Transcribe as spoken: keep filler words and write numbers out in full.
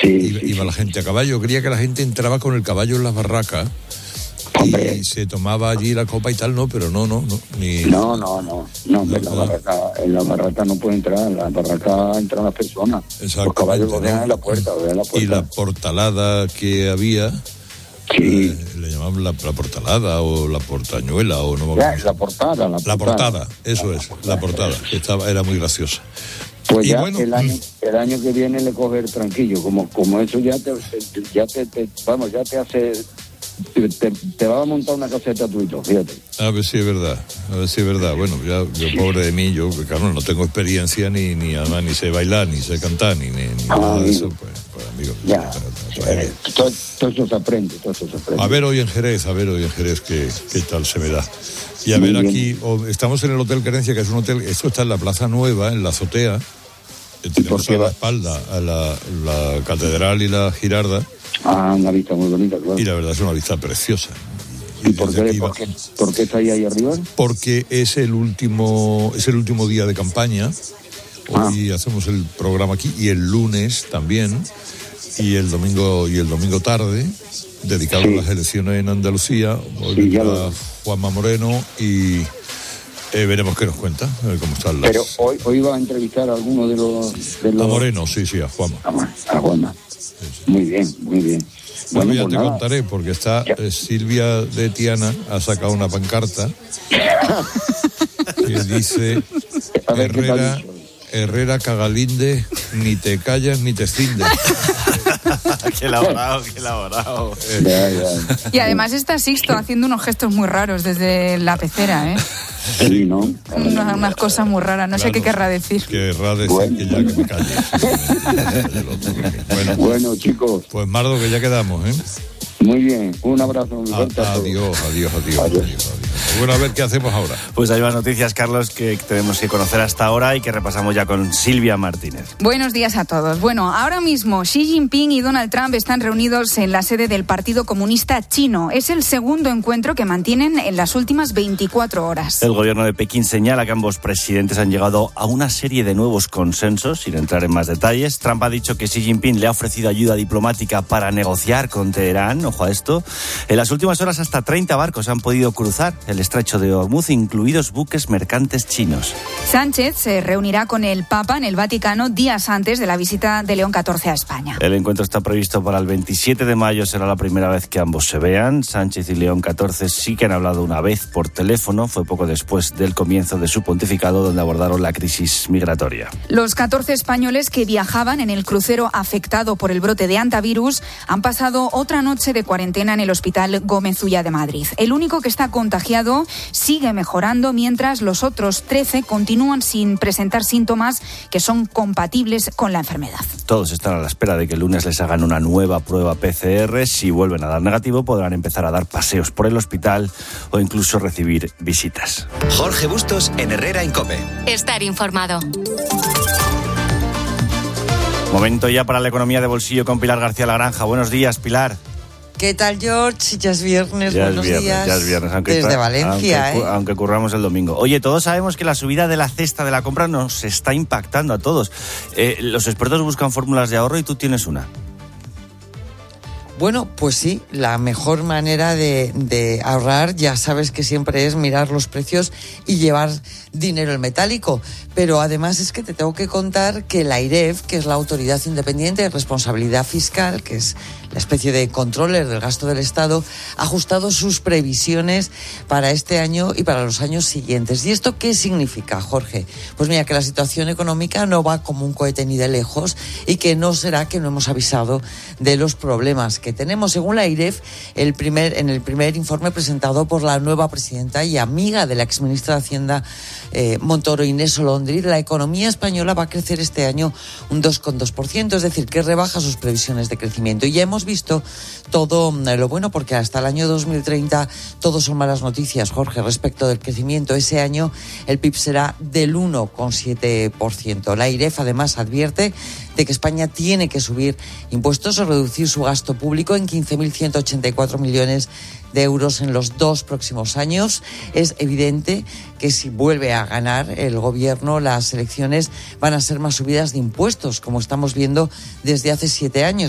Sí, iba, sí, iba sí. la gente a caballo. Yo creía que la gente entraba con el caballo en las barracas. Hombre. Y se tomaba allí la copa y tal, no, pero no, no, no. Ni... No, no, no, no, en la no. barraca, en la barraca no puede entrar, en la barraca entran las personas. Los caballos lo dejan en la puerta, lo dejan en la puerta. Y la portalada que había, Sí. eh, le llamaban la, la portalada o la portañuela o no me Ya, acuerdo. la portada, la portada. La portada, eso es, la portada, que estaba, era muy graciosa. Pues Y ya bueno, el año el año que viene le coge el tranquillo, como como eso ya te, te- ya te, te- vamos, ya te hace, te, te, te va a montar una caseta tú y todo, fíjate. a ver si es verdad, a ver si es verdad. Bueno, ya, yo pobre de mí, yo, claro, no tengo experiencia, ni, ni además, ni sé bailar, ni sé cantar, ni, ni, ni Ah, nada de amigo. eso, pues, pues amigo. Ya, pues, pues, eh, todo, todo eso se aprende, todo eso se aprende. A ver hoy en Jerez, a ver hoy en Jerez qué, qué tal se me da. Y a Muy ver bien. aquí, o- estamos en el Hotel Querencia, que es un hotel, esto está en la Plaza Nueva, en la azotea, que tenemos qué a la va? espalda a la, la Catedral y la Girarda, Ah, una vista muy bonita, claro. y la verdad es una vista preciosa. ¿Y por desde qué, aquí por, va- qué, por qué está ahí, ahí arriba? Porque es el último, es el último día de campaña. Hoy Ah. hacemos el programa aquí y el lunes también, y el domingo y el domingo tarde, dedicado Sí. a las elecciones en Andalucía. Hoy Sí, ya vendrá lo- Juanma Moreno y eh, veremos qué nos cuenta, a ver cómo están las... Pero hoy hoy va a entrevistar a alguno de los... De los... A Moreno, sí, sí, a Juanma. Ah, bueno, a Juanma. Muy bien, muy bien. Bueno, Bueno, ya pues te nada. contaré, porque está Ya. eh, Silvia de Tiana, ha sacado una pancarta que dice A ver, ¿qué te ha Herrera, dicho? Herrera Cagalinde, ni te callas ni te cindes. Qué elaborado, qué elaborado. Ya, ya. Y además está Sixto haciendo unos gestos muy raros desde la pecera, ¿eh? Sí, ¿no? Unas, unas cosas muy raras, no sé Claro, qué querrá decir. Querrá decir Bueno. que ya que me calle. Bueno, Bueno, chicos, pues Mardo, que ya quedamos, ¿eh? muy bien. Un abrazo muy A- fuerte a todos. adiós, adiós, adiós, Adiós. adiós, adiós. Bueno, a ver qué hacemos ahora. Pues hay más noticias, Carlos, que tenemos que conocer hasta ahora y que repasamos ya con Silvia Martínez. Buenos días a todos. Bueno, ahora mismo Xi Jinping y Donald Trump están reunidos en la sede del Partido Comunista Chino. Es el segundo encuentro que mantienen en las últimas veinticuatro horas. El gobierno de Pekín señala que ambos presidentes han llegado a una serie de nuevos consensos, sin entrar en más detalles. Trump ha dicho que Xi Jinping le ha ofrecido ayuda diplomática para negociar con Teherán. Ojo a esto. En las últimas horas hasta treinta barcos han podido cruzar el estrecho de Hormuz, incluidos buques mercantes chinos. Sánchez se reunirá con el Papa en el Vaticano días antes de la visita de León catorce a España. El encuentro está previsto para el veintisiete de mayo, será la primera vez que ambos se vean. Sánchez y León catorce sí que han hablado una vez por teléfono, fue poco después del comienzo de su pontificado, donde abordaron la crisis migratoria. Los catorce españoles que viajaban en el crucero afectado por el brote de hantavirus han pasado otra noche de cuarentena en el Hospital Gómez Ulla de Madrid. El único que está contagiado sigue mejorando, mientras los otros trece continúan sin presentar síntomas que son compatibles con la enfermedad. Todos están a la espera de que el lunes les hagan una nueva prueba P C R. Si vuelven a dar negativo, podrán empezar a dar paseos por el hospital o incluso recibir visitas. Jorge Bustos en Herrera en COPE. Estar informado. Momento ya para la economía de bolsillo con Pilar García Lagranja. Buenos días, Pilar. ¿Qué tal, George? Ya es viernes, Ya es buenos viernes, días. ya es viernes. Aunque Desde tra- Valencia, aunque, ¿eh? cu- aunque curramos el domingo. Oye, todos sabemos que la subida de la cesta de la compra nos está impactando a todos. Eh, los expertos buscan fórmulas de ahorro y tú tienes una. Bueno, pues sí, la mejor manera de, de ahorrar, ya sabes que siempre es mirar los precios y llevar dinero en metálico. Pero además es que te tengo que contar que la AIREF, que es la Autoridad Independiente de Responsabilidad Fiscal, que es la especie de controller del gasto del Estado, ha ajustado sus previsiones para este año y para los años siguientes. ¿Y esto qué significa, Jorge? Pues mira, que la situación económica no va como un cohete ni de lejos y que no será que no hemos avisado de los problemas que tenemos. Según la AIREF, el primer, en el primer informe presentado por la nueva presidenta y amiga de la exministra de Hacienda, eh, Montoro, Inés Olondri, la economía española va a crecer este año un dos coma dos por ciento, es decir, que rebaja sus previsiones de crecimiento. Y ya hemos visto todo lo bueno, porque hasta el año dos mil treinta todo son malas noticias, Jorge, respecto del crecimiento. Ese año el P I B será del uno coma siete por ciento. La AIREF además advierte de que España tiene que subir impuestos o reducir su gasto público en quince mil ciento ochenta y cuatro millones de euros en los dos próximos años. Es evidente que si vuelve a ganar el gobierno, las elecciones van a ser más subidas de impuestos, como estamos viendo desde hace siete años.